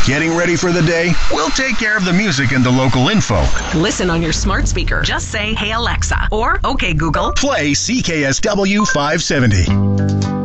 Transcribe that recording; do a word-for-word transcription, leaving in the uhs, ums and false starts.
Getting ready for the day? We'll take care of the music and the local info. Listen on your smart speaker. Just say, "Hey Alexa," or "Okay Google." Play C K S W five seventy.